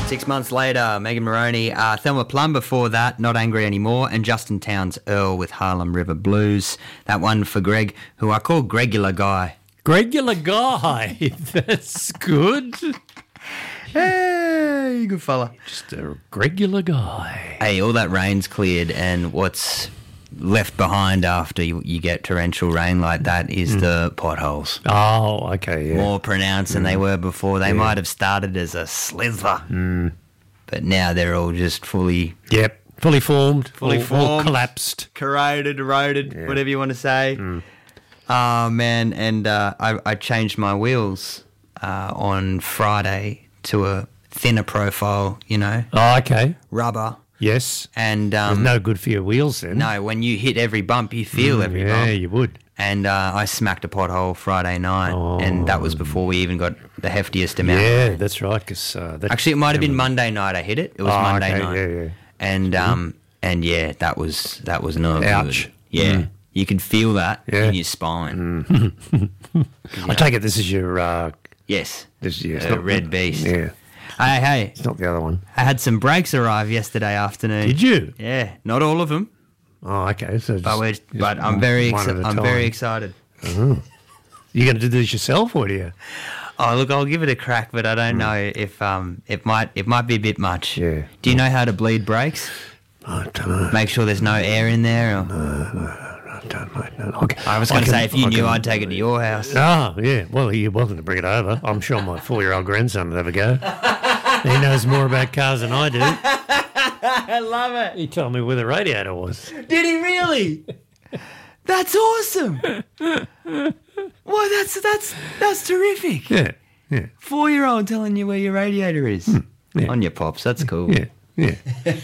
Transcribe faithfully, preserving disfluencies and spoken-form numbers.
Six months later, Megan Moroney, uh, Thelma Plum before that, Not Angry Anymore, and Justin Townes Earl with Harlem River Blues. That one for Greg, who I call Gregular Guy. Gregular Guy. That's good. Hey, good fella. Just a regular guy. Hey, all that rain's cleared, and what's left behind after you, you get torrential rain like that is mm. the potholes. Oh, okay, yeah. More pronounced mm. than they were before. They yeah. might have started as a slither, mm. but now they're all just fully... Yep, fully formed. Fully all, formed. All collapsed. Corroded, eroded, yeah. whatever you want to say. Mm. Oh, man, and uh, I, I changed my wheels uh, on Friday to a thinner profile, you know. Oh, okay. Rubber. Yes. And um, no good for your wheels then. No, when you hit every bump, you feel mm, every yeah, bump. Yeah, you would. And uh, I smacked a pothole Friday night, oh. and that was before we even got the heftiest amount. Yeah, that's right. Cause, uh, that Actually, it might have been Monday night I hit it. It was oh, Monday okay, night. Yeah, yeah. And, um, mm. and yeah, that was that was no Ouch. good. Yeah. Mm. You could feel that yeah. in your spine. Mm. yeah. I take it this is your... Uh, yes. This is your... Uh, Red Beast. Yeah. Hey, hey. It's not the other one. I had some brakes arrive yesterday afternoon. Did you? Yeah. Not all of them. Oh, okay. So but, we're, just but I'm very exci- I'm time. very excited. Oh. You going to do this yourself, or do you? Oh, look, I'll give it a crack, but I don't mm. know if um it might it might be a bit much. Yeah. Do you know how to bleed brakes? I don't know. Make sure there's no air in there. Or? No, no, I don't know. No, okay. I was going to say, if you I knew, can, I'd take it to your house. Oh, yeah. Well, you're welcome to bring it over. I'm sure my four-year-old grandson would have a go. He knows more about cars than I do. I love it. He told me where the radiator was. Did he really? That's awesome. Well, that's that's that's terrific. Yeah, yeah. Four-year-old telling you where your radiator is. Mm, yeah. On your pops. That's cool. Yeah, yeah.